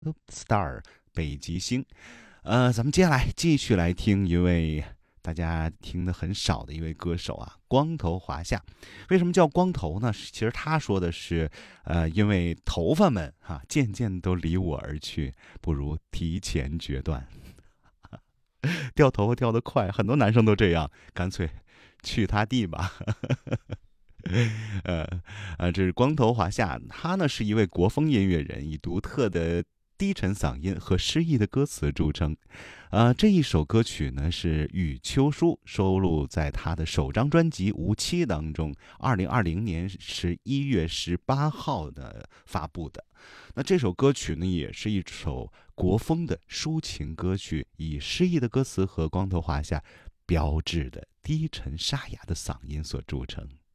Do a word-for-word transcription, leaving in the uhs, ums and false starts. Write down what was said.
Star 北极星。呃，咱们接下来继续来听一位大家听的很少的一位歌手啊，光头华夏。为什么叫光头呢？其实他说的是，呃，因为头发们哈、啊、渐渐都离我而去，不如提前决断。掉头发掉得快，很多男生都这样，干脆去他地吧。呃呃，这是光头华夏，他呢是一位国风音乐人，以独特的低沉嗓音和诗意的歌词著称。呃，这一首歌曲呢是《雨秋书》，收录在他的首张专辑《无期》当中，二零二零年十一月十八号的发布的。那这首歌曲呢，也是一首国风的抒情歌曲，以诗意的歌词和光头华夏标志的低沉沙哑的嗓音所著称。